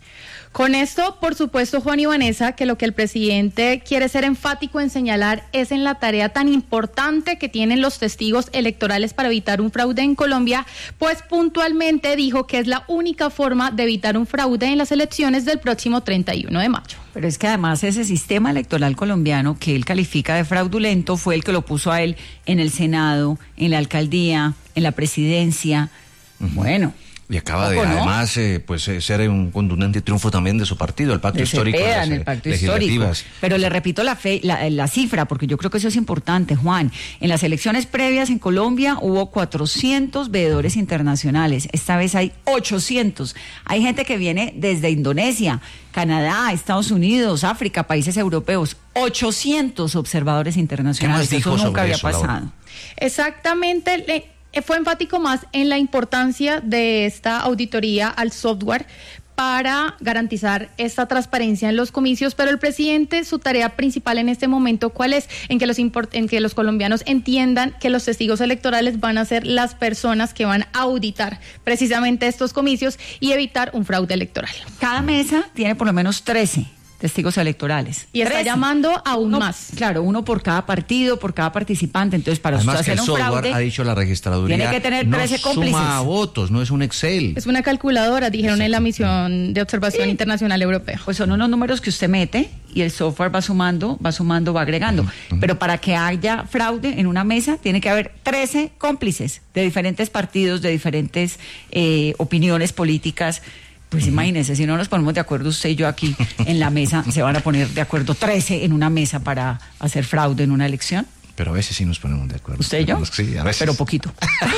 Con esto, por supuesto, Juan y Vanessa, que lo que el presidente quiere ser enfático en señalar es en la tarea tan importante que tienen los testigos electorales para evitar un fraude en Colombia, pues puntualmente dijo que es la única forma de evitar un fraude en las elecciones del próximo treinta y uno de mayo. Pero es que además ese sistema electoral colombiano que él califica de fraudulento fue el que lo puso a él en el Senado, en la alcaldía, en la presidencia. Uh-huh. Bueno. Y acaba de, ¿no? además, eh, pues eh, ser un contundente triunfo también de su partido, el pacto de histórico. De las, en el pacto histórico. Pero le repito la, fe, la, la cifra, porque yo creo que eso es importante, Juan. En las elecciones previas en Colombia hubo cuatrocientos veedores internacionales. Esta vez hay ochocientos. Hay gente que viene desde Indonesia, Canadá, Estados Unidos, África, países europeos. ochocientos observadores internacionales. ¿Qué más dijo eso nunca sobre había eso, pasado. Laura? Exactamente. Le... Fue enfático más en la importancia de esta auditoría al software para garantizar esta transparencia en los comicios, pero el presidente, su tarea principal en este momento, ¿cuál es? En que los import- en que los colombianos entiendan que los testigos electorales van a ser las personas que van a auditar precisamente estos comicios y evitar un fraude electoral. Cada mesa tiene por lo menos trece testigos electorales. Y está trece. Llamando aún uno, más. Claro, uno por cada partido, por cada participante. Entonces, para Además usted hacer que el un fraude, ha dicho la registraduría, tiene que tener trece no cómplices. Suma votos, no es un Excel. Es una calculadora, dijeron en la misión de observación sí. internacional europea. Pues son unos números que usted mete y el software va sumando, va sumando, va agregando. Uh-huh. Pero para que haya fraude en una mesa, tiene que haber trece cómplices de diferentes partidos, de diferentes eh, opiniones políticas. Pues uh-huh. imagínense, si no nos ponemos de acuerdo usted y yo aquí en la mesa, se van a poner de acuerdo trece en una mesa para hacer fraude en una elección. Pero a veces sí nos ponemos de acuerdo. ¿Usted y yo? Sí, a veces. Pero poquito.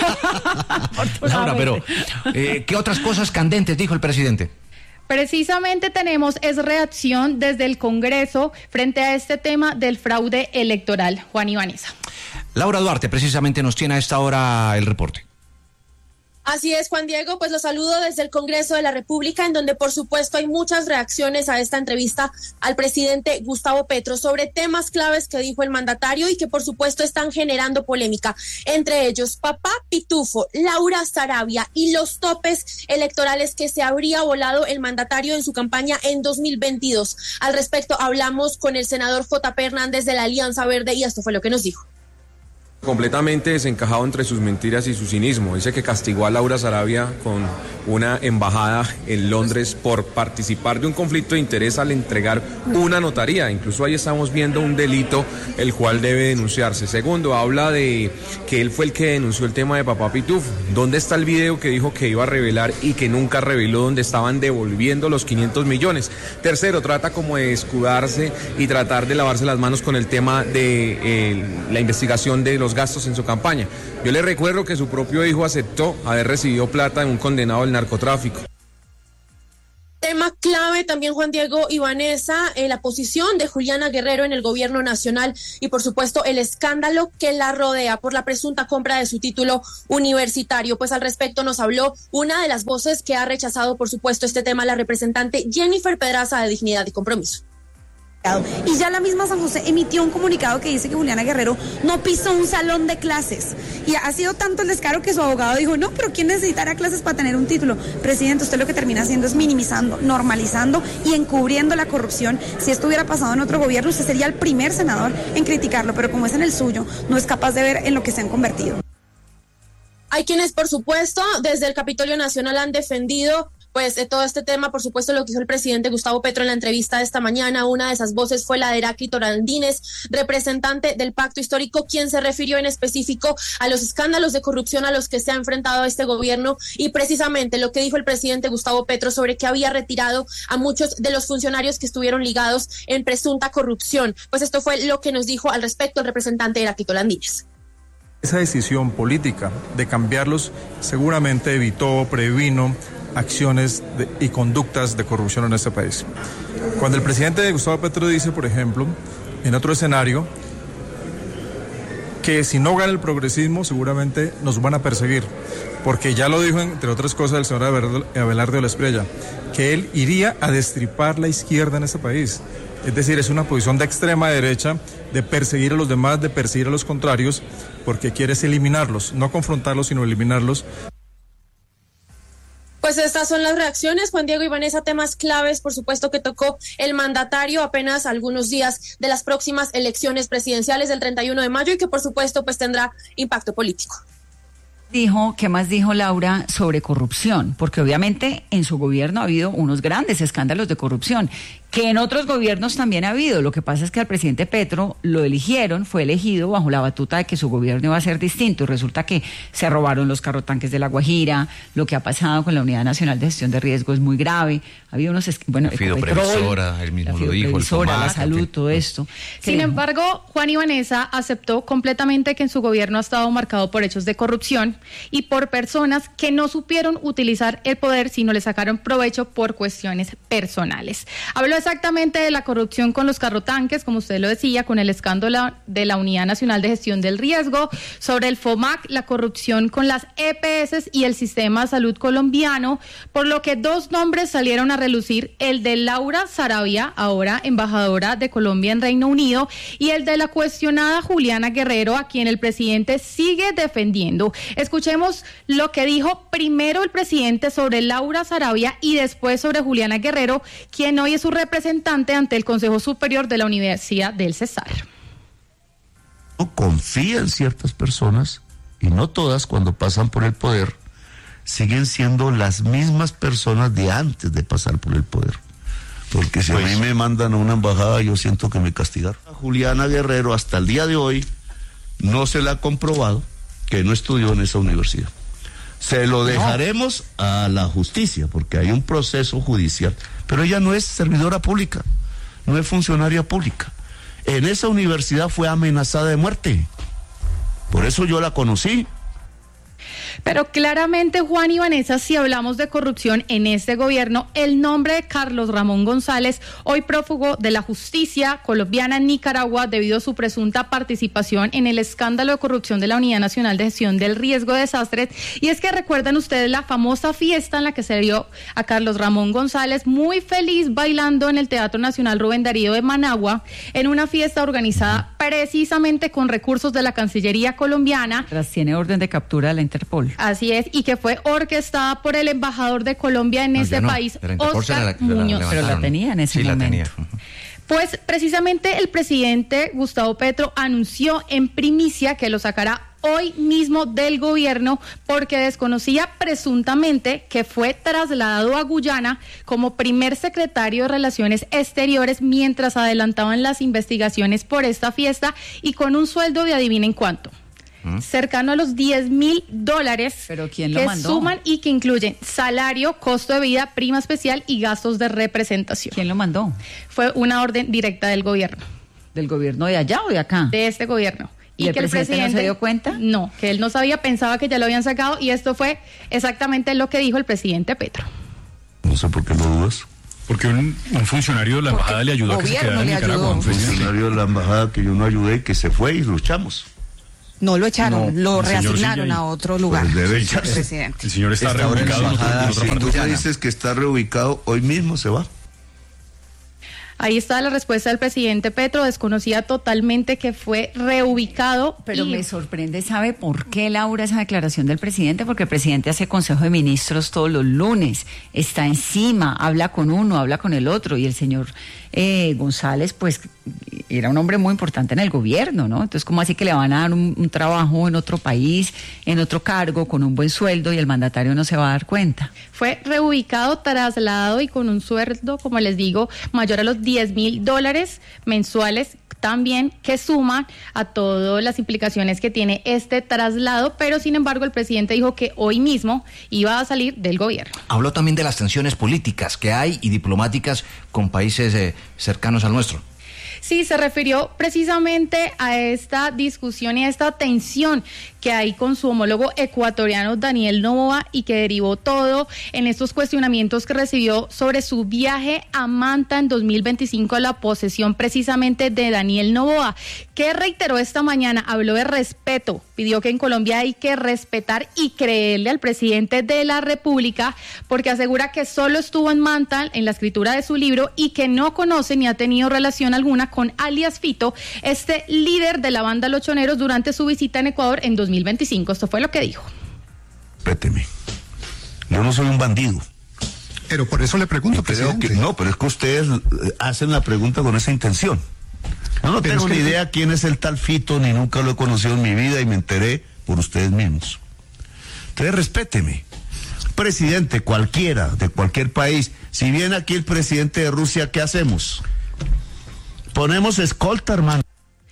Laura, pero eh, ¿qué otras cosas candentes dijo el presidente? Precisamente tenemos es reacción desde el Congreso frente a este tema del fraude electoral. Juan y Vanessa. Laura Duarte precisamente nos tiene a esta hora el reporte. Así es, Juan Diego, pues los saludo desde el Congreso de la República, en donde por supuesto hay muchas reacciones a esta entrevista al presidente Gustavo Petro sobre temas claves que dijo el mandatario y que por supuesto están generando polémica, entre ellos Papá Pitufo, Laura Sarabia y los topes electorales que se habría volado el mandatario en su campaña en dos mil veintidós. Al respecto hablamos con el senador J P Hernández de la Alianza Verde y esto fue lo que nos dijo. Completamente desencajado entre sus mentiras y su cinismo. Dice que castigó a Laura Sarabia con una embajada en Londres por participar de un conflicto de interés al entregar una notaría. Incluso ahí estamos viendo un delito el cual debe denunciarse. Segundo, habla de que él fue el que denunció el tema de Papá Pitufo. ¿Dónde está el video que dijo que iba a revelar y que nunca reveló, donde estaban devolviendo los quinientos millones? Tercero, trata como de escudarse y tratar de lavarse las manos con el tema de eh, la investigación de los gastos en su campaña. Yo le recuerdo que su propio hijo aceptó haber recibido plata de un condenado del narcotráfico. Tema clave también, Juan Diego y Vanessa, eh, la posición de Juliana Guerrero en el gobierno nacional y por supuesto el escándalo que la rodea por la presunta compra de su título universitario. Pues al respecto nos habló una de las voces que ha rechazado por supuesto este tema, la representante Jennifer Pedraza de Dignidad y Compromiso. Y ya la misma San José emitió un comunicado que dice que Juliana Guerrero no pisó un salón de clases. Y ha sido tanto el descaro que su abogado dijo, no, pero ¿quién necesitará clases para tener un título? Presidente, usted lo que termina haciendo es minimizando, normalizando y encubriendo la corrupción. Si esto hubiera pasado en otro gobierno, usted sería el primer senador en criticarlo, pero como es en el suyo, no es capaz de ver en lo que se han convertido. Hay quienes, por supuesto, desde el Capitolio Nacional han defendido pues eh, todo este tema, por supuesto, lo que hizo el presidente Gustavo Petro en la entrevista de esta mañana. Una de esas voces fue la de Heráclito Landines, representante del Pacto Histórico, quien se refirió en específico a los escándalos de corrupción a los que se ha enfrentado este gobierno y precisamente lo que dijo el presidente Gustavo Petro sobre que había retirado a muchos de los funcionarios que estuvieron ligados en presunta corrupción. Pues esto fue lo que nos dijo al respecto el representante Heráclito Landines. Esa decisión política de cambiarlos seguramente evitó, previno acciones de, y conductas de corrupción en este país. Cuando el presidente Gustavo Petro dice, por ejemplo, en otro escenario, que si no gana el progresismo seguramente nos van a perseguir, porque ya lo dijo, entre otras cosas, el señor Abelardo de la Espriella, que él iría a destripar la izquierda en este país. Es decir, es una posición de extrema derecha, de perseguir a los demás, de perseguir a los contrarios, porque quiere eliminarlos, no confrontarlos, sino eliminarlos. Pues estas son las reacciones, Juan Diego y Vanessa, temas claves, por supuesto, que tocó el mandatario apenas algunos días de las próximas elecciones presidenciales del treinta y uno de mayo y que, por supuesto, pues tendrá impacto político. Dijo, ¿qué más dijo Laura sobre corrupción? Porque obviamente en su gobierno ha habido unos grandes escándalos de corrupción, que en otros gobiernos también ha habido. Lo que pasa es que al presidente Petro lo eligieron, fue elegido bajo la batuta de que su gobierno iba a ser distinto. Y resulta que se robaron los carrotanques de La Guajira, lo que ha pasado con la Unidad Nacional de Gestión de Riesgo es muy grave. Ha habido unos, bueno, la fidoprevisora, él mismo lo dijo, el FOMAC, la salud, todo esto. Sin Sí. embargo, Juan y Vanessa aceptó completamente que en su gobierno ha estado marcado por hechos de corrupción y por personas que no supieron utilizar el poder, sino le sacaron provecho por cuestiones personales. Habló exactamente de la corrupción con los carrotanques, como usted lo decía, con el escándalo de la Unidad Nacional de Gestión del Riesgo, sobre el FOMAC, la corrupción con las E P S y el Sistema de Salud colombiano, por lo que dos nombres salieron a relucir, el de Laura Sarabia, ahora embajadora de Colombia en Reino Unido, y el de la cuestionada Juliana Guerrero, a quien el presidente sigue defendiendo. Escuchemos lo que dijo primero el presidente sobre Laura Sarabia y después sobre Juliana Guerrero, quien hoy es su representante ante el Consejo Superior de la Universidad del Cesar. No confía en ciertas personas y no todas, cuando pasan por el poder, siguen siendo las mismas personas de antes de pasar por el poder. Porque si pues, a mí me mandan a una embajada, yo siento que me castigaron. A Juliana Guerrero, hasta el día de hoy, no se le ha comprobado que no estudió en esa universidad. Se lo dejaremos no. a la justicia, porque hay un proceso judicial. Pero ella no es servidora pública, no es funcionaria pública. En esa universidad fue amenazada de muerte. Por eso yo la conocí. Pero claramente, Juan y Vanessa, si hablamos de corrupción en este gobierno, el nombre de Carlos Ramón González, hoy prófugo de la justicia colombiana en Nicaragua debido a su presunta participación en el escándalo de corrupción de la Unidad Nacional de Gestión del Riesgo de Desastres. Y es que recuerdan ustedes la famosa fiesta en la que se vio a Carlos Ramón González muy feliz bailando en el Teatro Nacional Rubén Darío de Managua, en una fiesta organizada precisamente con recursos de la Cancillería colombiana. Tras tiene orden de captura de la Interpol. Así es, y que fue orquestada por el embajador de Colombia en no, ese no. país, Oscar Muñoz. Pero la tenía en ese sí, momento. La tenía. Pues precisamente el presidente Gustavo Petro anunció en primicia que lo sacará hoy mismo del gobierno porque desconocía presuntamente que fue trasladado a Guyana como primer secretario de Relaciones Exteriores mientras adelantaban las investigaciones por esta fiesta y con un sueldo de adivinen cuánto. Cercano a los diez mil dólares. ¿Pero quién lo que mandó? suman y que incluyen salario, costo de vida, prima especial y gastos de representación. ¿Quién lo mandó? Fue una orden directa del gobierno. ¿Del gobierno de allá o de acá? De este gobierno. ¿Y el que presidente no se dio cuenta? No, que él no sabía, pensaba que ya lo habían sacado y esto fue exactamente lo que dijo el presidente Petro. No sé por qué lo dudas. Porque un, un funcionario de la embajada le ayudó a que se quedara en Nicaragua. Un funcionario de la embajada que yo no ayudé, que se fue y luchamos. No lo echaron, No, lo el señor reasignaron sigue ahí. a otro lugar. Pues debe el echarse. presidente. El señor está, Está ahora en la reubicado en otra- embajada. en otra Si parte. tú ya dices que está reubicado, hoy mismo se va. Ahí está la respuesta del presidente Petro, desconocía totalmente que fue reubicado. Pero y... me sorprende, ¿sabe por qué, Laura, esa declaración del presidente? Porque el presidente hace consejo de ministros todos los lunes, está encima, habla con uno, habla con el otro, y el señor eh, González, pues, era un hombre muy importante en el gobierno, ¿no? Entonces, ¿cómo así que le van a dar un, un trabajo en otro país, en otro cargo, con un buen sueldo, y el mandatario no se va a dar cuenta? Fue reubicado, trasladado y con un sueldo, como les digo, mayor a los diez mil dólares mensuales también, que suman a todas las implicaciones que tiene este traslado, pero sin embargo el presidente dijo que hoy mismo iba a salir del gobierno. Habló también de las tensiones políticas que hay y diplomáticas con países eh, cercanos al nuestro. Sí, se refirió precisamente a esta discusión y a esta tensión que hay con su homólogo ecuatoriano Daniel Noboa y que derivó todo en estos cuestionamientos que recibió sobre su viaje a Manta en dos mil veinticinco a la posesión precisamente de Daniel Noboa, que reiteró esta mañana, habló de respeto, pidió que en Colombia hay que respetar y creerle al presidente de la República porque asegura que solo estuvo en Manta en la escritura de su libro y que no conoce ni ha tenido relación alguna con alias Fito, este líder de la banda Los Choneros durante su visita en Ecuador en dos mil veinticinco. Esto fue lo que dijo. Respéteme. Yo no soy un bandido. Pero por eso le pregunto, Y creo presidente. que- no, pero es que ustedes eh, hacen la pregunta con esa intención. Yo no Pero tengo es que- ni idea quién es el tal Fito, ni nunca lo he conocido en mi vida y me enteré por ustedes mismos. Entonces, respéteme. Presidente cualquiera, de cualquier país, si viene aquí el presidente de Rusia, ¿qué hacemos? Ponemos escolta, hermano.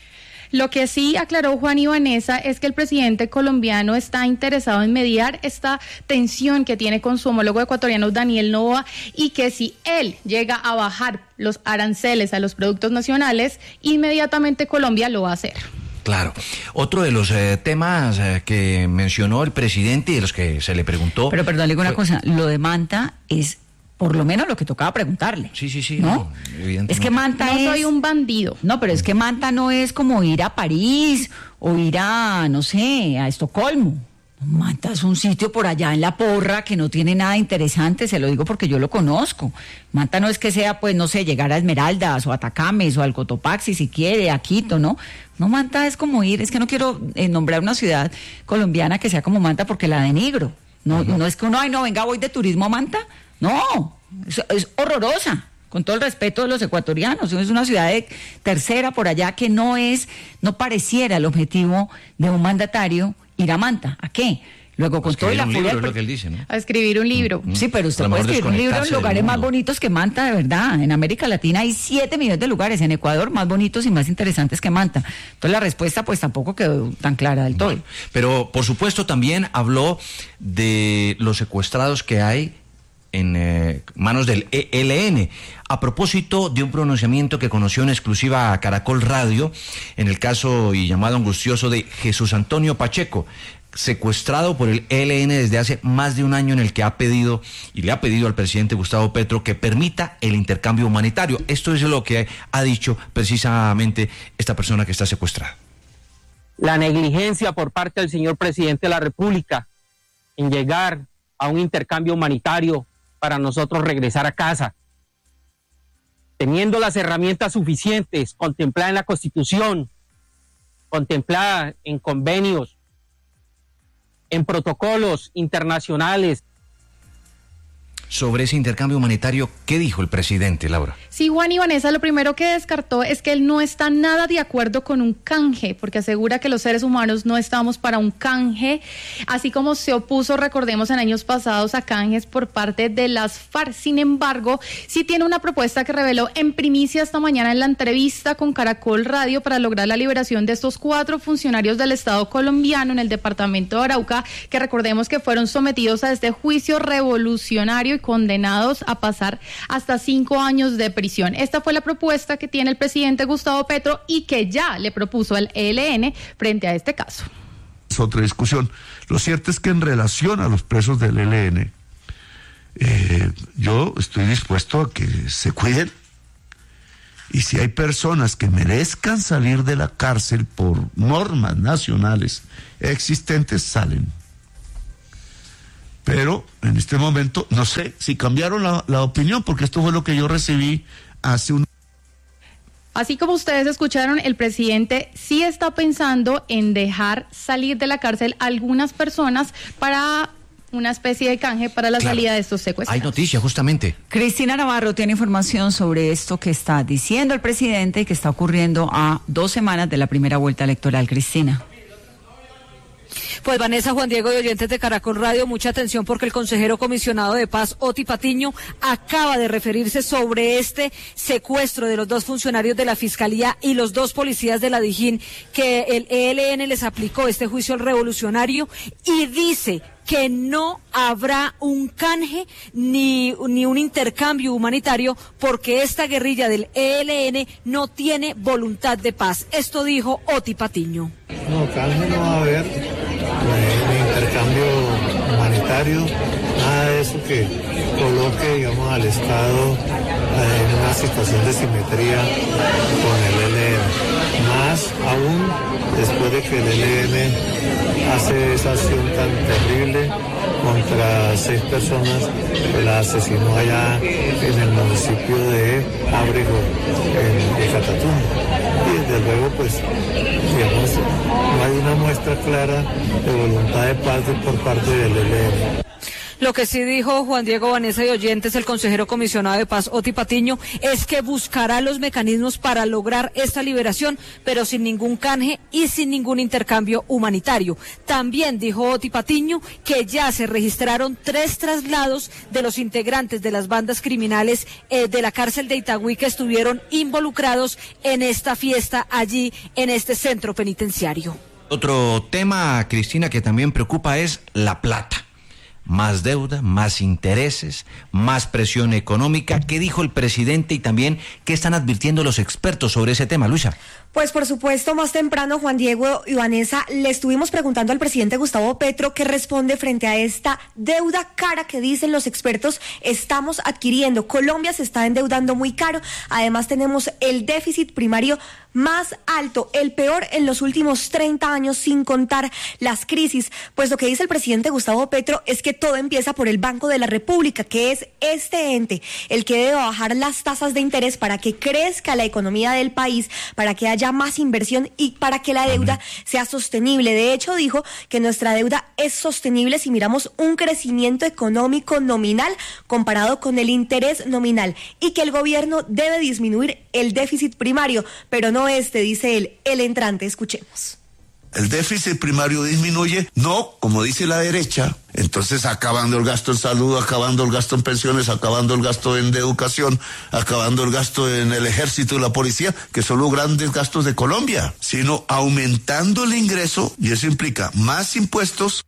Lo que sí aclaró Juan y Vanessa es que el presidente colombiano está interesado en mediar esta tensión que tiene con su homólogo ecuatoriano Daniel Noboa y que si él llega a bajar los aranceles a los productos nacionales, inmediatamente Colombia lo va a hacer. Claro. Otro de los eh, temas eh, que mencionó el presidente y de los que se le preguntó... Pero perdón, le digo una fue- cosa, lo de Manta es por lo menos lo que tocaba preguntarle. Sí, sí, sí. ¿No? no, evidentemente. Es que Manta No es... soy un bandido. No, pero es que Manta no es como ir a París o ir a, no sé, a Estocolmo. Manta es un sitio por allá en la porra que no tiene nada interesante, se lo digo porque yo lo conozco. Manta no es que sea, pues, no sé, llegar a Esmeraldas o a Atacames o al Cotopaxi si quiere, a Quito, ¿no? No, Manta es como ir, es que no quiero eh, nombrar una ciudad colombiana que sea como Manta porque la denigro. No, no es que uno, ay, no, venga, voy de turismo a Manta. No, es, es horrorosa. Con todo el respeto de los ecuatorianos, es una ciudad de tercera por allá que no es, no pareciera el objetivo de un mandatario ir a Manta. ¿A qué? Luego con todo y la un furia libro del es lo que él dice, ¿no? A escribir un libro. Sí, pero usted A lo puede mejor escribir un libro en desconectarse del lugares más mundo. bonitos que Manta, de verdad. En América Latina hay siete millones de lugares, en Ecuador más bonitos y más interesantes que Manta. Entonces la respuesta pues tampoco quedó tan clara del todo. Pero, por supuesto, también habló de los secuestrados que hay en eh, manos del E L N, a propósito de un pronunciamiento que conoció en exclusiva a Caracol Radio, en el caso y llamado angustioso de Jesús Antonio Pacheco, secuestrado por el E L N desde hace más de un año, en el que ha pedido y le ha pedido al presidente Gustavo Petro que permita el intercambio humanitario. Esto es lo que ha dicho precisamente esta persona que está secuestrada. La negligencia por parte del señor presidente de la República en llegar a un intercambio humanitario para nosotros regresar a casa, teniendo las herramientas suficientes contempladas en la Constitución, contempladas en convenios, en protocolos internacionales. sobre ese intercambio humanitario. ¿Qué dijo el presidente, Laura? Sí, Juan y Vanessa, lo primero que descartó es que él no está nada de acuerdo con un canje, porque asegura que los seres humanos no estamos para un canje, así como se opuso, recordemos, en años pasados a canjes por parte de las FARC. Sin embargo, sí tiene una propuesta que reveló en primicia esta mañana en la entrevista con Caracol Radio para lograr la liberación de estos cuatro funcionarios del Estado colombiano en el departamento de Arauca, que recordemos que fueron sometidos a este juicio revolucionario y condenados a pasar hasta cinco años de prisión. Esta fue la propuesta que tiene el presidente Gustavo Petro y que ya le propuso al E L N frente a este caso. Es otra discusión. Lo cierto es que en relación a los presos del E L N, eh, yo estoy dispuesto a que se cuiden, y si hay personas que merezcan salir de la cárcel por normas nacionales existentes, salen. Pero en este momento, no sé si cambiaron la, la opinión, porque esto fue lo que yo recibí hace un... Así como ustedes escucharon, el presidente sí está pensando en dejar salir de la cárcel a algunas personas para una especie de canje para la claro. salida de estos secuestrados. Hay noticia, justamente. Cristina Navarro tiene información sobre esto que está diciendo el presidente y que está ocurriendo a dos semanas de la primera vuelta electoral. Cristina. Pues Vanessa, Juan Diego y oyentes de Caracol Radio, mucha atención porque el consejero comisionado de paz, Oti Patiño, acaba de referirse sobre este secuestro de los dos funcionarios de la Fiscalía y los dos policías de la Dijín que el E L N les aplicó este juicio revolucionario, y dice que no habrá un canje ni, ni un intercambio humanitario porque esta guerrilla del E L N no tiene voluntad de paz. Esto dijo Oti Patiño. No, canje no va a haber, ni intercambio humanitario, nada de eso que coloque, digamos, al Estado en una situación de simetría con el E L N. Más aún después de que el E L N hace esa acción tan terrible contra seis personas que la asesinó allá en el municipio de Ábrego, en, en Catatumbo. Y desde luego, pues, digamos, no hay una muestra clara de voluntad de paz por parte del E L N. Lo que sí dijo Juan Diego, Vanessa y oyentes, el consejero comisionado de paz, Oti Patiño, es que buscará los mecanismos para lograr esta liberación, pero sin ningún canje y sin ningún intercambio humanitario. También dijo Oti Patiño que ya se registraron tres traslados de los integrantes de las bandas criminales eh, de la cárcel de Itagüí que estuvieron involucrados en esta fiesta allí en este centro penitenciario. Otro tema, Cristina, que también preocupa es la plata. Más deuda, más intereses, más presión económica. ¿Qué dijo el presidente y también qué están advirtiendo los expertos sobre ese tema, Luisa? Pues por supuesto, más temprano, Juan Diego y Vanessa, le estuvimos preguntando al presidente Gustavo Petro qué responde frente a esta deuda cara que dicen los expertos estamos adquiriendo. Colombia se está endeudando muy caro, además tenemos el déficit primario más alto, el peor en los últimos treinta años, sin contar las crisis. Pues lo que dice el presidente Gustavo Petro es que todo empieza por el Banco de la República, que es este ente el que debe bajar las tasas de interés para que crezca la economía del país, para que haya más inversión y para que la deuda Amén. sea sostenible. De hecho, dijo que nuestra deuda es sostenible si miramos un crecimiento económico nominal comparado con el interés nominal, y que el gobierno debe disminuir el déficit primario, pero no este, dice él, el entrante. Escuchemos. El déficit primario disminuye, no, como dice la derecha, entonces acabando el gasto en salud, acabando el gasto en pensiones, acabando el gasto en educación, acabando el gasto en el ejército y la policía, que son los grandes gastos de Colombia, sino aumentando el ingreso, y eso implica más impuestos.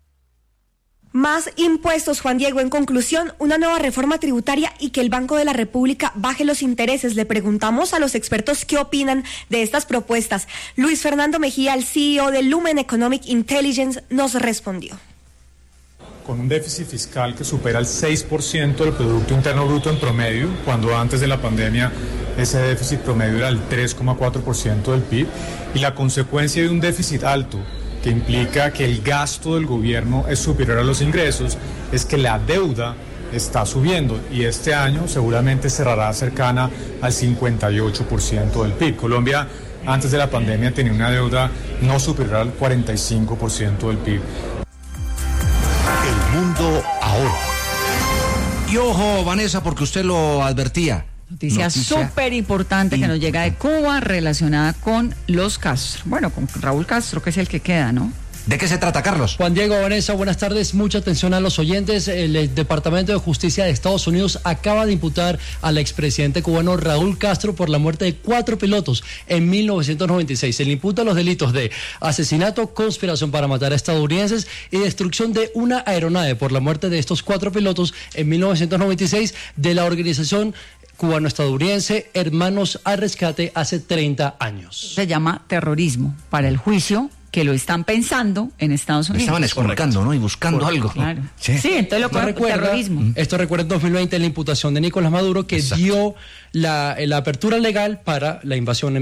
Más impuestos, Juan Diego. En conclusión, una nueva reforma tributaria y que el Banco de la República baje los intereses. Le preguntamos a los expertos qué opinan de estas propuestas. Luis Fernando Mejía, el C E O de Lumen Economic Intelligence, nos respondió. Con un déficit fiscal que supera el seis por ciento del Producto Interno Bruto en promedio, cuando antes de la pandemia ese déficit promedio era el tres coma cuatro por ciento del P I B, y la consecuencia de un déficit alto que implica que el gasto del gobierno es superior a los ingresos, es que la deuda está subiendo, y este año seguramente cerrará cercana al cincuenta y ocho por ciento del P I B. Colombia, antes de la pandemia, tenía una deuda no superior al cuarenta y cinco por ciento del P I B. El mundo ahora. Y ojo, Vanessa, porque usted lo advertía. Noticia súper importante que nos llega de Cuba relacionada con los Castro. Bueno, con Raúl Castro, que es el que queda, ¿no? ¿De qué se trata, Carlos? Juan Diego, Vanessa, buenas tardes. Mucha atención a los oyentes. El Departamento de Justicia de Estados Unidos acaba de imputar al expresidente cubano Raúl Castro por la muerte de cuatro pilotos en mil novecientos noventa y seis. Se le imputa los delitos de asesinato, conspiración para matar a estadounidenses y destrucción de una aeronave por la muerte de estos cuatro pilotos en mil novecientos noventa y seis de la organización cubano-estadounidense Hermanos al Rescate hace treinta años. Se llama terrorismo para el juicio que lo están pensando en Estados Unidos. Estaban esculcando, ¿no? Y buscando Por, algo. Claro. Sí, sí, entonces lo que recuerda, terrorismo. Esto recuerda en dos mil veinte la imputación de Nicolás Maduro, que Exacto. dio la, la apertura legal para la invasión en